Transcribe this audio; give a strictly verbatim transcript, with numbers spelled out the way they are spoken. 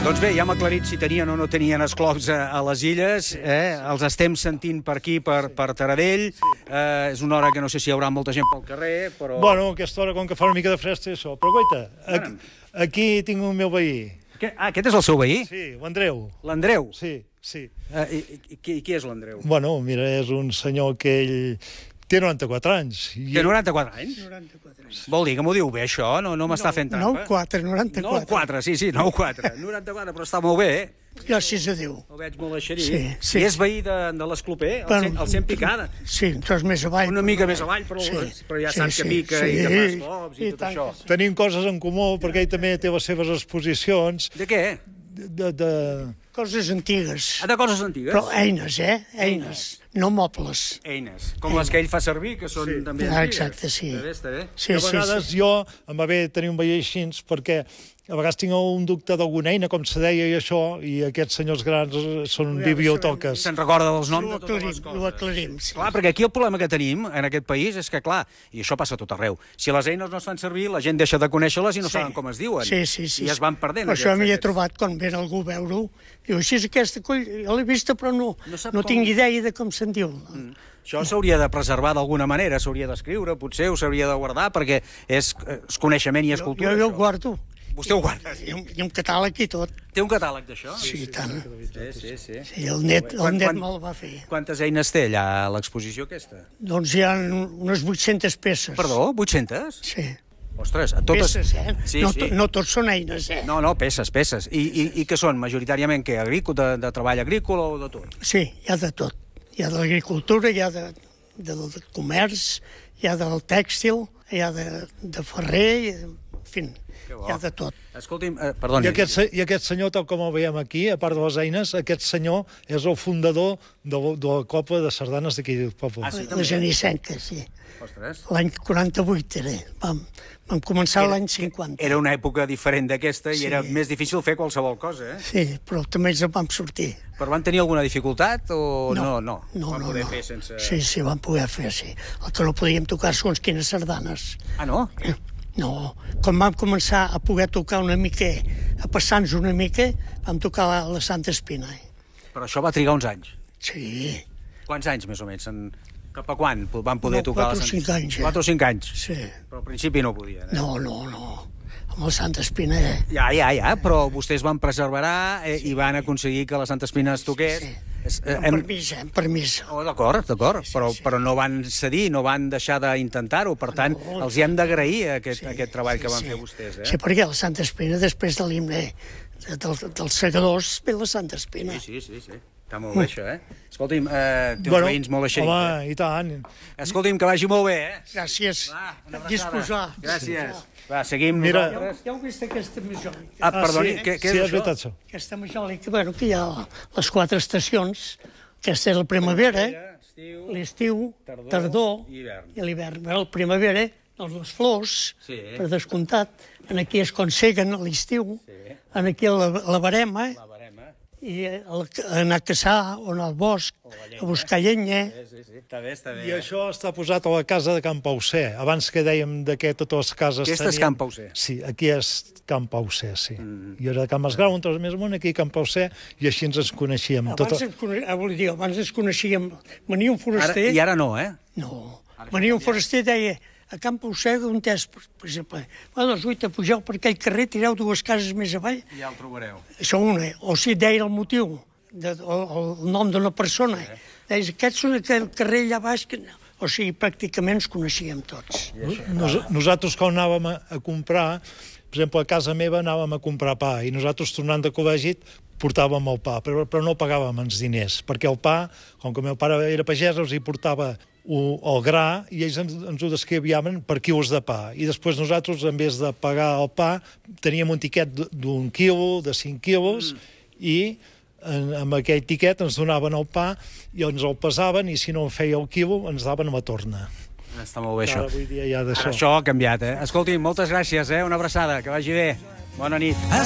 Doncs bé, ja hem aclarit si tenien o no tenien esclops a, a les illes. Eh? Els estem sentint per aquí, per, per Taradell. Eh, és una hora que no sé si hi haurà molta gent pel carrer, però... Bueno, aquesta hora, com que fa una mica de fresc, té això. Però, guaita, aquí, aquí tinc un meu veí. Que, ah, aquest és el seu veí? Sí, l'Andreu. L'Andreu? Sí, sí. Eh, i, i, qui, qui és l'Andreu? Bueno, mira, és un senyor que ell té noranta-quatre anys. Té noranta-quatre anys? noranta-quatre anys. Vol dir que m'ho diu bé, això? No, no m'està fent trampa? noranta-quatre, noranta-quatre. noranta-quatre, sí, sí, noranta-quatre. noranta-quatre, però està molt bé, eh? Gràcies a Déu. El veig molt eixerit. Sí, sí. I és veí de, de l'Escloper, el, Bueno, el sent picada. Sí, tros més avall. Una mica més avall, però, Sí, però ja sí, sap que sí, pica sí, i que fa esclops i, i tot tant això. que sí. Tenim coses en comú, perquè ell també té les seves exposicions De què? de... de... Coses antigues. Ah, de coses antigues? Però eines, eh? Eines, no mobles. Eines. Com les que ell fa servir, que són també Ah, antigues. exacte, sí. Està bé, està bé. Sí, a sí, vegades sí. jo em va bé tenir un veí així, perquè a vegades tinc un dubte d'alguna eina, com se deia, i això, i aquests senyors grans són bibliotoques. Se'n recorda dels noms Ho de totes les aclarim, coses. ho aclarim, sí. Clar, perquè aquí el problema que tenim en aquest país és que, clar, i això passa a tot arreu, si les eines no es fan servir, la gent deixa de conèixer-les i no Sí. saben com es diuen. Sí, sí, sí. I es van perdent. Però això aquests- m'hi he aquests. trobat quan ve algú a veure-ho. Diu, així és aquesta coll, jo l'he vista però no, No sap no com- tinc idea de com se'n diu. Mm. Això s'hauria de preservar d'alguna manera, s'hauria d'escriure, potser ho s'hauria de guardar, perquè és, és coneixement i és Jo, cultura. jo ho això. guardo. Vostè ho guarda? I un, i un catàleg i tot. Té un catàleg d'això? Sí, i tant. Sí, sí, sí. Sí, el net, el Quan- net quan- me'l va fer. Quantes eines té allà a l'exposició aquesta? Doncs hi ha unes vuit-centes peces. Perdó, vuit-centes? Sí. Ostres, a totes... Peces, eh? Sí, no, sí. to- no tots són eines, eh? No, no, peces, peces. I, i, i què són? Majoritàriament què? Agrícola, de, de treball agrícola o de tot? Sí, hi ha de tot. Hi ha de l'agricultura, hi ha de, de, del comerç, hi ha del tèxtil, hi ha de, de ferrer, i, en fi, hi ha de tot. Escolti'm, eh, perdoni. I aquest, se- I aquest senyor, tal com el veiem aquí, a part de les eines, aquest senyor és el fundador de, la- de la Copa de Sardanes d'aquí del poble. Ah, sí? La genissenca, sí. Ostres. L'any quaranta-vuit era. Vam, vam començar l'any cinquanta. Era una època diferent d'aquesta i Sí. era més difícil fer qualsevol cosa, eh? Sí, però també ens en vam sortir. Però van tenir alguna dificultat o no? No, no, van no, poder no. fer sense... Sí, sí, vam poder fer, sí. El que no podíem tocar segons quines sardanes. Ah, no? No, quan vam començar a poder tocar una mica, a passar-nos una mica, vam tocar la, la Santa Espina. Però això va trigar uns anys. Sí, Quants anys, més o menys? En... Cap a quan van poder No, tocar quatre o la cinc anys, eh? Quatre o cinc anys. sí. Però al principi no podien, eh? No, no, no. Amb la Santa Espina, eh? Ja, ja, ja, però vostès van preservar eh, i van aconseguir que la Santa Espina es toqués. Sí. És, eh, Amb hem... permís, eh? Amb permís. Oh, d'acord, d'acord, Sí, sí, però, sí. però no van cedir, no van deixar d'intentar-ho, per tant, No, els hi hem d'agrair aquest, Sí, aquest treball que van sí. fer vostès, eh? Sí, perquè la Santa Espina, després de l'himne de- del, dels segadors, ve la Santa Espina. Sí, sí, sí, sí. Està molt bé, això, eh? Escolti'm, eh, té uns veïns molt eixerits, home, eh? i tant. Escolti'm, que vagi molt bé, eh? Gràcies. Va, una abraçada. Disposar. Gràcies. Va, seguim Mira- nosaltres. Ja heu vist aquesta majòlica? Ah, perdoni, sí, què, què sí, és és això? veritat, això. Aquesta majòlica, bueno, que hi ha les quatre estacions. Aquesta és la primavera, Estiu, l'estiu, Tardor tardor i hivern. i l'hivern. Bueno, la primavera, doncs les flors, Sí. per descomptat. En aquí és quan seguen a l'estiu. Sí. En aquí la, la barema, la barema. i el, anar a caçar o anar al bosc, a buscar llenya. Sí, sí, sí. Està bé, està bé. I això està posat a la casa de Can Pauser. Abans que dèiem de que totes les cases Aquesta és tenien... Can Pauser. Sí, aquí és Can Pauser, sí. Mm. I era Can Masgrau, un tros més amunt, aquí Can Pauser, i així ens ens coneixíem. Abans, Tota... ens, cone... ah, volia dir, abans ens coneixíem. Venia un Ara, foraster... I ara no, eh? No. Venia un foraster i deia, a Camp Pauser, on és, per, per exemple? Bueno, doncs, uita, pugeu per aquell carrer, tireu dues cases més avall. Ja el trobareu. Això una. O si deia el motiu, de, o, o el nom d'una persona. Sí. Deies, aquests són aquell carrer allà baix... Que... O sigui, pràcticament ens coneixíem tots. Nos, nosaltres quan anàvem a, a comprar, per exemple, a casa meva anàvem a comprar pa, i nosaltres tornant de col·legi portàvem el pa, però, però no pagàvem els diners, perquè el pa, com que el meu pare era pagès, els hi portava o, el gra, i ells ens, ens ho descriviaven per quilos de pa. I després nosaltres, en vez de pagar el pa, teníem un tiquet d'un quilo, de cinc quilos, mm. i en, amb aquell tiquet ens donaven el pa i ens el pesaven, i si no feia el quilo ens daven la torna. Està molt bé, això. Ara, avui dia ja d'això. Ara això ha canviat, eh? Escolti, moltes gràcies, eh? Una abraçada, que vagi bé. Bona nit.